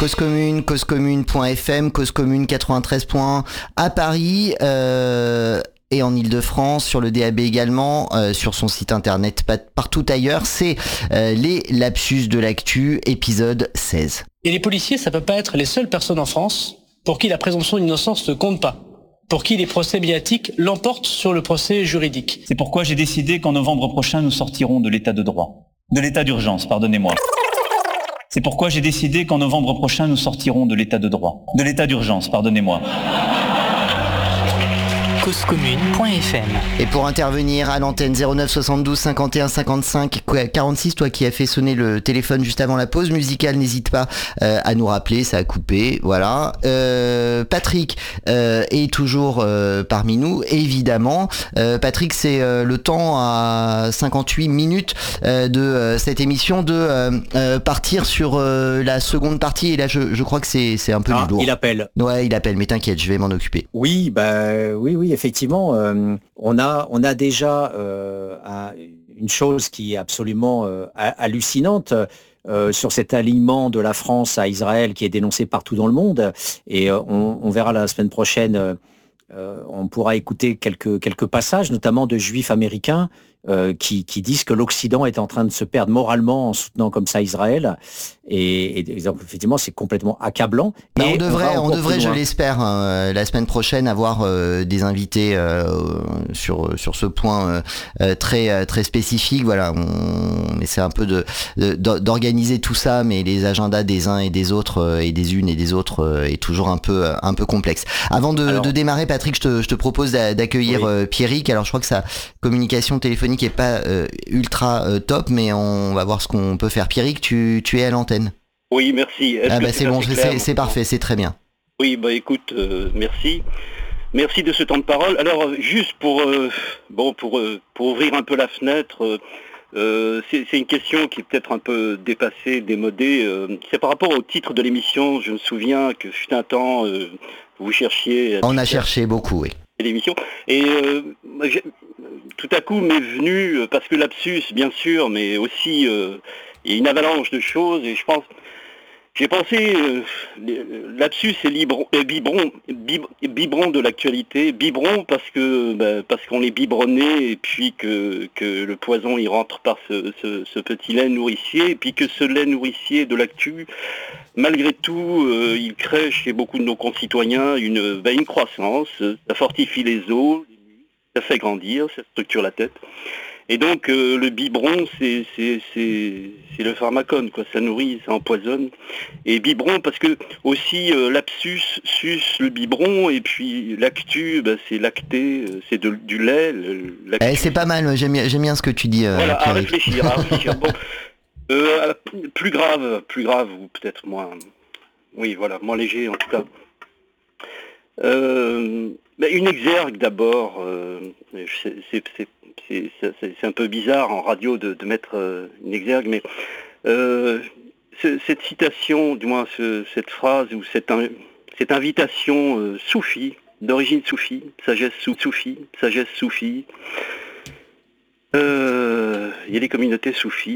Cause Commune, causecommune.fm, Cause Commune 93.1 à Paris et en Ile-de-France, sur le DAB également, sur son site internet, partout ailleurs. C'est les lapsus de l'actu, épisode 16. Et les policiers, ça peut pas être les seules personnes en France pour qui la présomption d'innocence ne compte pas, pour qui les procès médiatiques l'emportent sur le procès juridique. C'est pourquoi j'ai décidé qu'en novembre prochain, nous sortirons de l'état de droit. De l'état d'urgence, pardonnez-moi. C'est pourquoi j'ai décidé qu'en novembre prochain, nous sortirons de l'état de droit. De l'état d'urgence, pardonnez-moi. Causecommune.fm. Et pour intervenir à l'antenne 09 72 51 55 46, toi qui as fait sonner le téléphone juste avant la pause musicale, n'hésite pas à nous rappeler, ça a coupé, voilà. Patrick est toujours parmi nous, évidemment. Patrick, c'est le temps à 58 minutes de cette émission de partir sur la seconde partie, et là je crois que c'est un peu du lourd. Il appelle. Ouais, il appelle, mais t'inquiète, je vais m'en occuper. Oui, oui, effectivement, on a déjà une chose qui est absolument hallucinante sur cet alignement de la France à Israël qui est dénoncé partout dans le monde, et on verra la semaine prochaine, on pourra écouter quelques passages, notamment de juifs américains qui disent que l'Occident est en train de se perdre moralement en soutenant comme ça Israël, et donc, effectivement c'est complètement accablant. Bah, et on devrait, je l'espère, la semaine prochaine avoir des invités sur ce point très très spécifique. Voilà, on essaie un peu d'organiser tout ça, mais les agendas des uns et des autres et des unes et des autres est toujours un peu complexe. Avant de démarrer, Patrick, je te propose d'accueillir Pierrick. Alors je crois que sa communication téléphonique est pas ultra top, mais on va voir ce qu'on peut faire. Pierrick, tu es à l'antenne. Oui, merci. C'est bon, c'est parfait, c'est très bien. Oui, écoute, merci. Merci de ce temps de parole. Alors, juste pour ouvrir un peu la fenêtre, c'est une question qui est peut-être un peu dépassée, démodée. C'est par rapport au titre de l'émission. Je me souviens que fut un temps, vous cherchiez... On a cherché beaucoup, oui. L'émission. Et tout à coup m'est venu, parce que lapsus, bien sûr, mais aussi il y a une avalanche de choses, et j'ai pensé lapsus et biberon de l'actualité, biberon parce qu'on est biberonné, et puis que le poison il rentre par ce petit lait nourricier, et puis que ce lait nourricier de l'actu, malgré tout, il crée chez beaucoup de nos concitoyens une croissance, ça fortifie les os, ça fait grandir, ça structure la tête. Et donc le biberon, c'est le pharmacone, quoi. Ça nourrit, ça empoisonne. Et biberon parce que aussi lapsus suce le biberon, et puis l'actu, c'est lacté, c'est du lait. C'est pas mal, j'aime bien ce que tu dis. Voilà, à réfléchir. Bon, plus grave ou peut-être moins. Oui, voilà, moins léger en tout cas. Une exergue d'abord. C'est un peu bizarre en radio de mettre une exergue, mais cette citation, du moins cette phrase ou cette invitation soufie, d'origine soufie, sagesse soufie, il y a des communautés soufis.